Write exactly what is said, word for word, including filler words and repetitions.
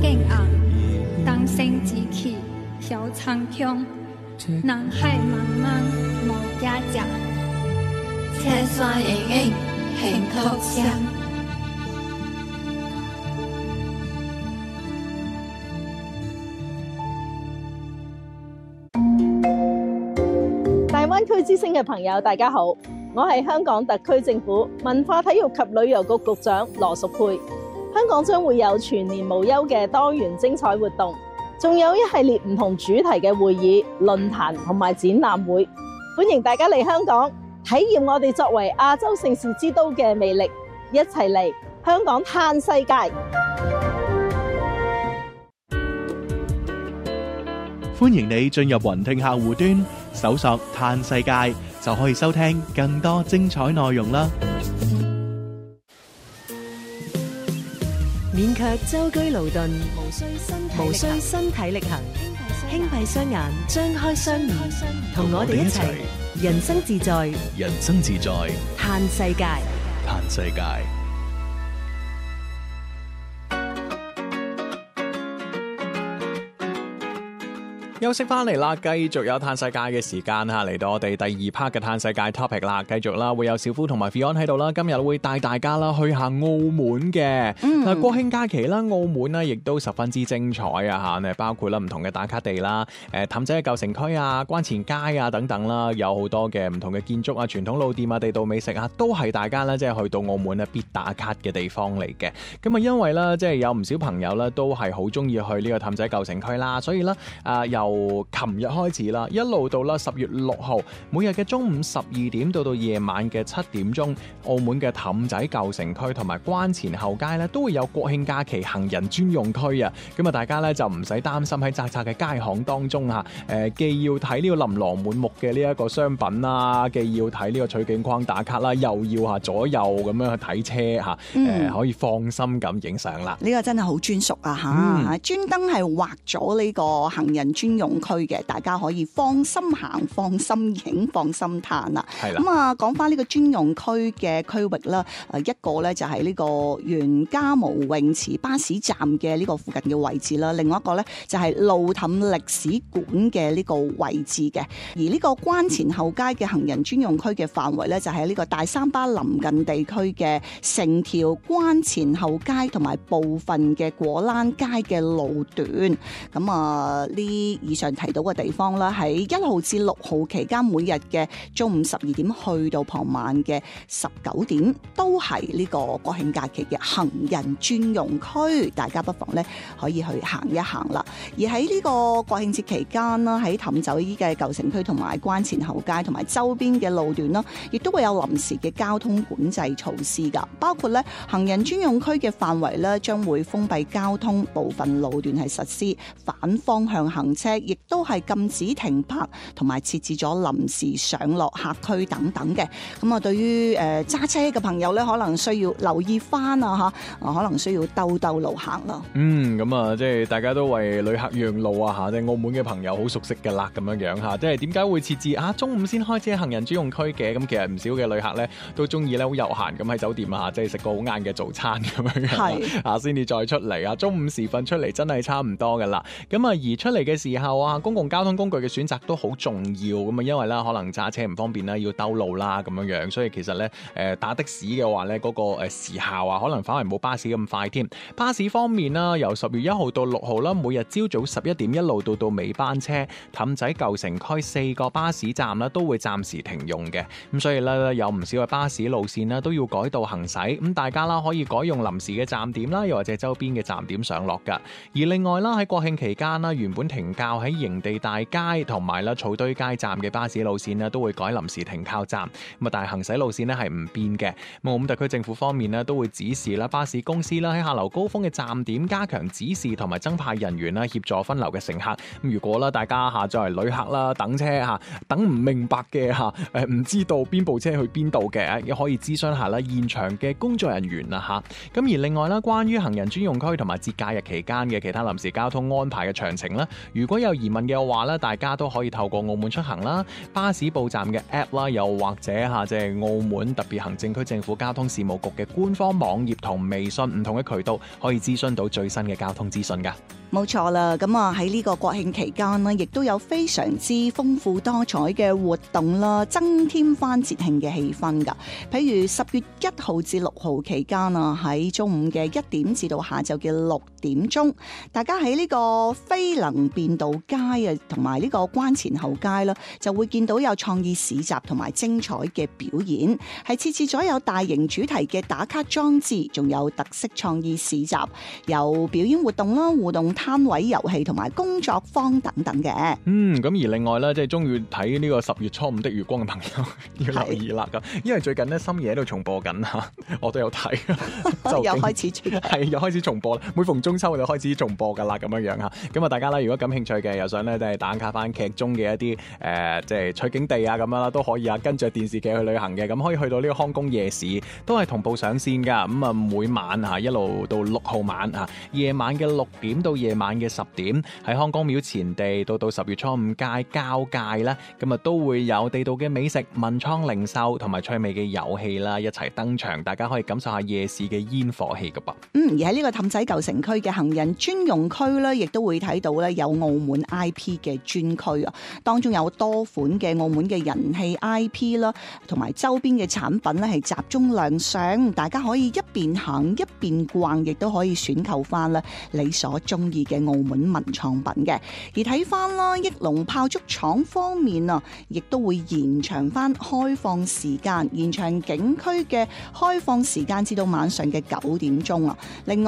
建昂，當生之氣小蒼穹，南海茫茫無家家， 千山影影慶曲聲。 大灣區之聲嘅朋友，大家好，我係香港特區政府文化體育及旅遊局局長羅淑佩。香港將會有全年無休嘅多元精彩活動，仲有一系列唔同主題嘅會議、論壇同埋展覽會，歡迎大家嚟香港體驗我哋作為亞洲盛事之都嘅魅力，一齊嚟香港嘆世界。 歡迎你進入雲聽客戶端，搜索嘆世界，就可以收聽更多精彩內容啦。 免卻舟車勞頓，無需身無需身體力行，輕閉雙眼，張開雙耳，同我哋一齊人生自在， 人生自在， 嘆世界， 嘆世界。休息翻嚟啦，繼續有嘆世界嘅時間吓，嚟到我哋第二 part 嘅嘆世界 topic 啦，繼續啦，會有小夫同埋 Fion 喺度啦，今日會帶大家啦去下澳門嘅。嗱、嗯，國慶假期啦，澳門呢亦都十分之精彩啊吓，包括啦唔同嘅打卡地啦，誒氹仔嘅舊城區啊、關前街啊等等啦，有好多嘅唔同嘅建築啊、傳統老店啊、地道美食啊，都係大家咧即係去到澳門咧必打卡嘅地方嚟嘅。咁啊，因為咧即係有唔少朋友咧都係好中意去呢個氹仔舊城區啦，所以咧啊由琴日開始啦，一路到啦十月六號，每日嘅中午十二點到到夜晚嘅七點鐘，澳門嘅氹仔舊城區同埋關前後街咧，都會有國慶假期行人專用區啊！咁啊，大家咧就唔使擔心喺窄窄嘅街巷當中嚇，誒既要睇呢個琳琅滿目嘅呢一個商品啦，既要睇呢個取景框打卡啦，又要嚇左右咁樣去睇車嚇，誒、嗯、可以放心咁影相啦。 呢個真係好專屬啊嚇、嗯！專登係畫咗呢個行人專用區嘅，大家可以放心行、放心影、放心嘆啦。係啦。咁啊，講翻呢個專用區嘅區域啦，誒一個咧就係呢個袁家模泳池巴士站嘅呢個附近嘅位置啦，另外一個咧就係路氹歷史館嘅呢個位置嘅。而呢個關前後街嘅行人專用區嘅範圍咧，就係呢個大三巴臨近地區嘅成條關前後街同埋部分嘅果欄街嘅路段。咁啊，呢以上提到嘅地方啦，喺一號至六號期間，每日嘅中午十二點去到傍晚嘅十九點，都係呢個國慶假期嘅行人專用區，大家不妨咧可以去行一行啦。而喺呢個國慶節期間啦，喺氹仔嘅舊城區同埋關前後街同埋周邊嘅路段啦，亦都會有臨時嘅交通管制措施噶，包括咧行人專用區嘅範圍咧將會封閉交通，部分路段係實施反方向行車，亦都係禁止停泊，同埋設置咗臨時上落客區等等嘅。咁啊，對於誒揸車嘅朋友咧，可能需要留意翻啊嚇，可能需要兜兜路行咯。 嗯，咁啊，即係大家都為旅客讓路啊嚇，即係澳門嘅朋友好熟悉㗎啦，咁樣樣嚇，即係點解會設置啊中午先開車行人專用區嘅？咁其實唔少嘅旅客咧都中意咧好悠閒咁喺酒店啊，即係食個好晏嘅早餐咁樣樣啊，先至再出嚟啊。中午時分出嚟真係差唔多㗎啦。咁啊，而出嚟嘅時候啊，公共交通工具嘅選擇都好重要咁啊，因為啦可能揸車唔方便啦，要兜路啦咁樣樣，所以其實咧誒打的士嘅話咧，嗰個誒時效啊，可能反而冇巴士咁快添。巴士方面啦，由十月一號到六號啦，每日朝早十一點一路到到尾班車，氹仔舊城區四個巴士站啦都會暫時停用嘅。咁所以咧有唔少嘅巴士路線啦都要改道行駛，咁大家啦可以改用臨時嘅站點啦，又或者周邊嘅站點上落噶。而另外啦喺國慶期間啦，原本停靠喺營地大街同埋啦草堆街站嘅巴士路線咧都會改臨時停靠站，咁啊但係行駛路線咧係唔變嘅。咁澳門特區政府方面咧都會指示啦巴士公司啦喺下流高峰嘅站點加強指示同埋增派人員啦協助分流嘅乘客。咁如果啦大家下作為旅客啦等車吓等唔明白嘅吓誒唔知道邊部車去邊度嘅，亦可以諮詢下啦現場嘅工作人員啊吓。咁而另外啦關於行人專用區同埋節假日期間嘅其他臨時交通安排嘅詳情啦，如果有有疑問嘅話咧，大家都可以透過澳門出行啦、巴士報站嘅 app 啦，又或者吓即係澳門特別行政區政府交通事務局嘅官方網頁同微信唔同嘅渠道，可以諮詢到最新嘅交通資訊噶。 冇錯啦，咁啊喺呢個國慶期間呢，亦都有非常之豐富多彩嘅活動啦，增添翻節慶嘅氣氛噶。譬如十月一號至六號期間啊，喺中午嘅一點至到下晝嘅六點鐘，大家喺呢個飛能便道街啊，同埋呢個關前後街啦，就會見到有創意市集同埋精彩嘅表演，係設置咗有大型主題嘅打卡裝置，仲有特色創意市集，有表演活動啦、互動攤位遊戲同埋工作坊等等嘅。 嗯，咁而另外咧，即係中意睇呢個十月初五的月光嘅朋友要留意啦，咁因為最近咧深夜喺度重播緊吓，我都有睇，就又開始係又開始重播啦。每逢中秋就開始重播噶啦，咁樣樣吓。咁啊，大家咧如果感興趣嘅，又想咧即係打卡翻劇中嘅一啲誒、呃，即係取景地啊咁樣啦，都可以啊，跟住電視劇去旅行嘅，咁可以去到呢個康公夜市，都係同步上線噶。咁啊，每晚吓一路到六號晚吓，夜晚嘅六點到夜晚嘅十點，喺康公廟前地到到十月初五街交界啦，咁啊都會有地道嘅美食、文創零售同埋趣味嘅遊戲啦，一齊登場，大家可以感受下夜市嘅煙火氣噶噃。 嗯，而喺呢個氹仔舊城區嘅行人專用區咧，亦都會睇到咧有澳門 I P 嘅專區啊，當中有多款嘅澳門嘅人氣 I P 啦，同埋周邊嘅產品咧係集中亮相，大家可以一邊行一邊逛，亦都可以選購翻咧你所中意嘅澳門文創品嘅。而睇翻啦，益隆炮竹廠方面啊，亦都會延長翻開放時間，延長景區嘅開放時間至到晚上嘅九點鐘啊。另外